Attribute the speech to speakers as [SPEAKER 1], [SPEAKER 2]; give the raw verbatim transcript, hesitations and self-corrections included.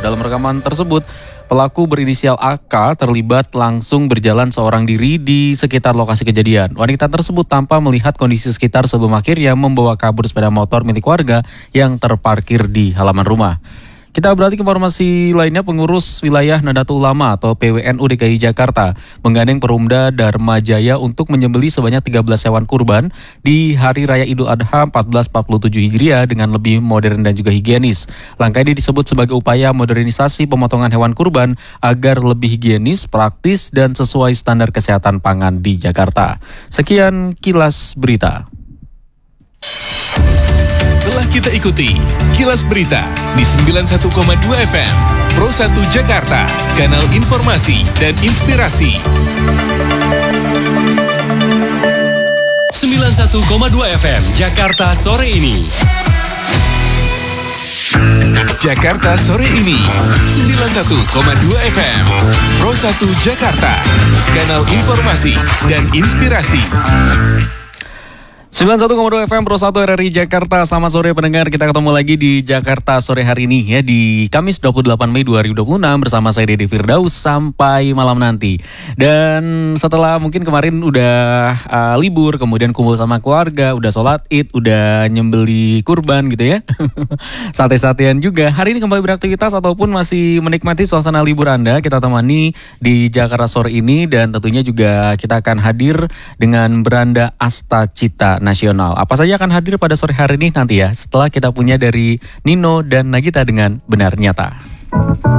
[SPEAKER 1] Dalam rekaman tersebut, pelaku berinisial A K terlibat langsung berjalan seorang diri di sekitar lokasi kejadian. Wanita tersebut tanpa melihat kondisi sekitar sebelum akhirnya membawa kabur sepeda motor milik warga yang terparkir di halaman rumah. Kita beralih ke informasi lainnya. Pengurus wilayah Nahdlatul Ulama atau P W N U D K I Jakarta menggandeng Perumda Dharma Jaya untuk menyembelih sebanyak tiga belas hewan kurban di Hari Raya Idul Adha seribu empat ratus empat puluh tujuh Hijriah dengan lebih modern dan juga higienis. Langkah ini disebut sebagai upaya modernisasi pemotongan hewan kurban agar lebih higienis, praktis, dan sesuai standar kesehatan pangan di Jakarta. Sekian kilas berita.
[SPEAKER 2] Telah kita ikuti Kilas Berita di sembilan puluh satu koma dua F M Pro satu Jakarta, kanal informasi dan inspirasi.
[SPEAKER 3] sembilan puluh satu koma dua F M Jakarta sore ini.
[SPEAKER 2] Jakarta sore ini sembilan puluh satu koma dua F M Pro satu Jakarta, kanal informasi dan inspirasi.
[SPEAKER 1] sembilan puluh satu koma dua F M Pro satu R R I Jakarta. Selamat sore pendengar, kita ketemu lagi di Jakarta sore hari ini ya, di Kamis dua puluh delapan Mei dua ribu dua puluh enam bersama saya Dede Firdaus sampai malam nanti. Dan setelah mungkin kemarin udah uh, libur, kemudian kumpul sama keluarga, udah sholat id, udah nyembeli kurban gitu ya. Sate-satean juga. Hari ini kembali beraktivitas ataupun masih menikmati suasana libur Anda, kita temani di Jakarta sore ini. Dan tentunya juga kita akan hadir dengan beranda Asta Cita Nasional. Apa saja akan hadir pada sore hari ini nanti ya, setelah kita punya dari Nino dan Nagita dengan Benar Nyata.